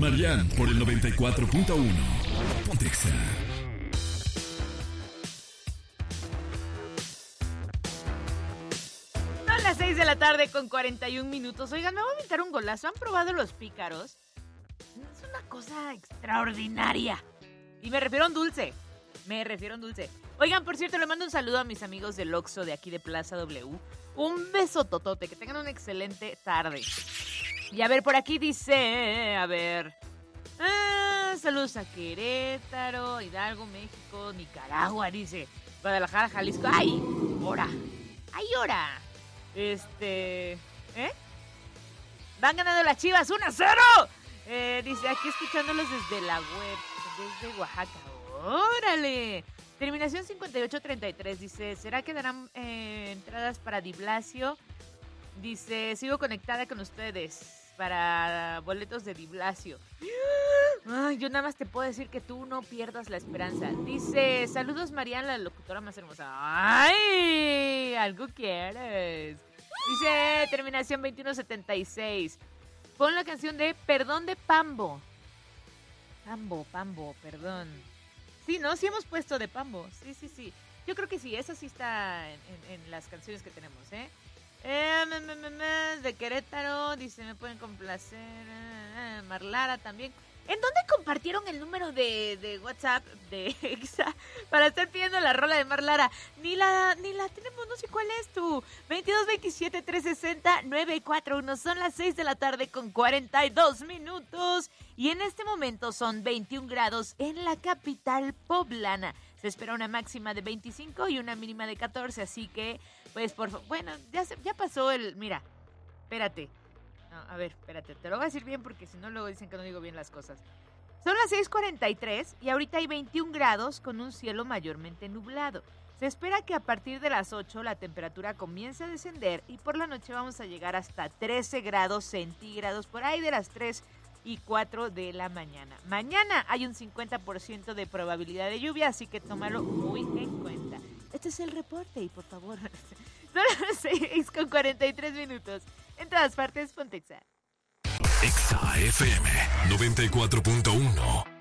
Marian por el 94.1. Pontexa. Son las 6 de la tarde con 41 minutos. Oigan, me voy a inventar un golazo. ¿Han probado los pícaros? Es una cosa extraordinaria. Y me refiero a un dulce. Oigan, por cierto, le mando un saludo a mis amigos del Oxxo de aquí de Plaza W. Un beso totote, que tengan una excelente tarde. Y a ver, por aquí dice, saludos a Querétaro, Hidalgo, México, Nicaragua, dice, Guadalajara, Jalisco. ¡Ay, hora! Van ganando las Chivas 1-0. Dice, aquí escuchándolos desde la web, desde Oaxaca. ¡Órale! Terminación 5833, dice, ¿será que darán entradas para Di Blasio? Dice, sigo conectada con ustedes para boletos de Di Blasio. Ay, yo nada más te puedo decir que tú no pierdas la esperanza. Dice, saludos Mariana, la locutora más hermosa. ¡Ay! Algo quieres. Dice, terminación 2176. Pon la canción de Perdón de Pambo. Pambo, perdón. Sí, ¿no? Sí hemos puesto de Pambo. Sí. Yo creo que sí, eso sí está en las canciones que tenemos, ¿eh? De Querétaro, dice, me pueden complacer. Marlara también. ¿En dónde compartieron el número de WhatsApp de Exa para estar pidiendo la rola de Marlara? Ni la tenemos, no sé cuál es tu. 2227-360-941. Son las 6 de la tarde con 42 minutos. Y en este momento son 21 grados en la capital poblana. Se espera una máxima de 25 y una mínima de 14. Así que, pues, por favor. Bueno, ya pasó el. Mira, espérate. No, a ver, espérate, te lo voy a decir bien porque si no luego dicen que no digo bien las cosas. Son las 6:43 y ahorita hay 21 grados con un cielo mayormente nublado. Se espera que a partir de las 8 la temperatura comience a descender y por la noche vamos a llegar hasta 13 grados centígrados, por ahí de las 3 y 4 de la mañana. Mañana hay un 50% de probabilidad de lluvia, así que tómalo muy en cuenta. Este es el reporte y por favor, son las 6:43 minutos. En todas partes, Pontexa. Exa FM 94.1.